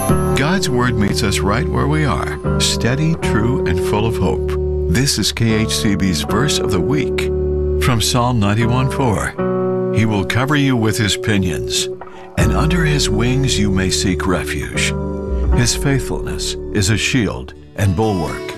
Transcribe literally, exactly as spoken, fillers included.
God's Word meets us right where we are, steady, true, and full of hope. This is K H C B's Verse of the Week from Psalm ninety-one four. He will cover you with His pinions, and under His wings you may seek refuge. His faithfulness is a shield and bulwark.